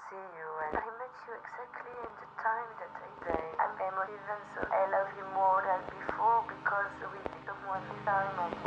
see you, and I met you exactly in the time that I say. I'm emotive, and so I love you more than before because with someone I met